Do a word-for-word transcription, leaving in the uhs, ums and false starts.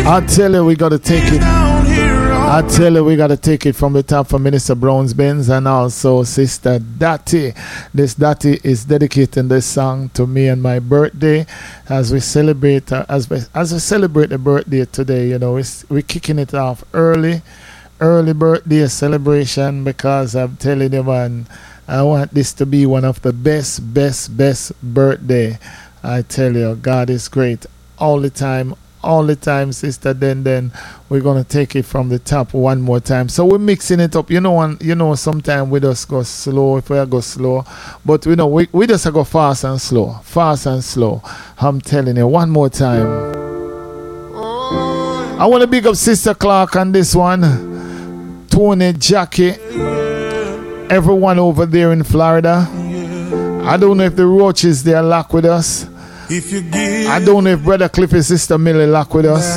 I tell you, we got to take it. I tell you, we got to take it from the top for Minister Browns Benz and also Sister Dottie. This Dottie is dedicating this song to me and my birthday as we celebrate uh, as we as we celebrate the birthday today. You know, we're, we're kicking it off early, early birthday celebration because I'm telling you, man, I want this to be one of the best, best, best birthday. I tell you, God is great all the time. All the time, Sister. Then, then we're gonna take it from the top one more time. So we're mixing it up. You know, one, you know, sometimes we just go slow. If we go slow, but we know we we just go fast and slow, fast and slow. I'm telling you, one more time. I want to big up Sister Clark on this one, Tony, Jackie, everyone over there in Florida. I don't know if the Roaches they are locked with us. If you give, I don't know if Brother Cliff and Sister Millie lock with us.